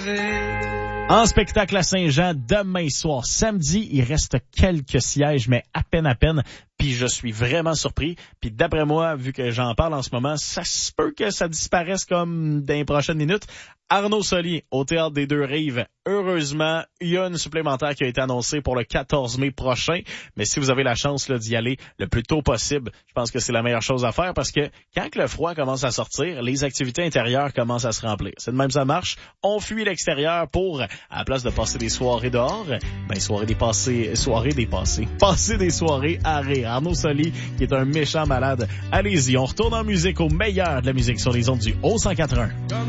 En spectacle à Saint-Jean, demain soir, samedi, il reste quelques sièges, mais à peine. Puis je suis vraiment surpris. Puis d'après moi, vu que j'en parle en ce moment, ça se peut que ça disparaisse comme dans les prochaines minutes. Arnaud Soli, au Théâtre des Deux-Rives. Heureusement, il y a une supplémentaire qui a été annoncée pour le 14 mai prochain. Mais si vous avez la chance là, d'y aller le plus tôt possible, je pense que c'est la meilleure chose à faire parce que quand le froid commence à sortir, les activités intérieures commencent à se remplir. C'est de même ça marche. On fuit l'extérieur pour, à la place de passer des soirées dehors, passer des soirées à rire. Arnaud Soli, qui est un méchant malade. Allez-y, on retourne en musique au meilleur de la musique sur les ondes du Haut 181.